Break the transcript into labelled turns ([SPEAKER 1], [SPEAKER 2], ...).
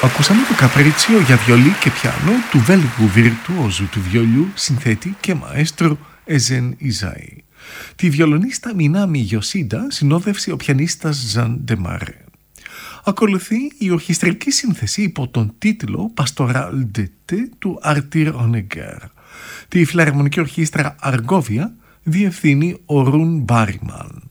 [SPEAKER 1] Ακούσαμε το καπρίτσιο για βιολί και πιάνο του Βέλγου βιρτουόζου του βιολιού, συνθέτη και μαέστρο Εζεν Ιζάη. Τη βιολονίστα Μινάμι Γιωσίντα συνόδευσε ο πιανίστας Ζαν Ντεμάρε. Ακολουθεί η ορχιστρική σύνθεση υπό τον τίτλο Pastoral d'été του Arthur Honegger. Τη φιλαρμονική ορχήστρα Αργόβια διευθύνει ο Ρουν Μπάριμαν.